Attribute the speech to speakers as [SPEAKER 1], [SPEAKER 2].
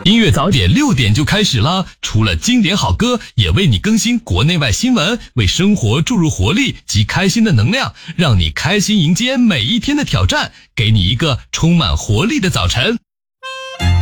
[SPEAKER 1] 音乐早点6点就开始了，除了经典好歌，也为你更新国内外新闻，为生活注入活力及开心的能量，让你开心迎接每一天的挑战，给你一个充满活力的早晨。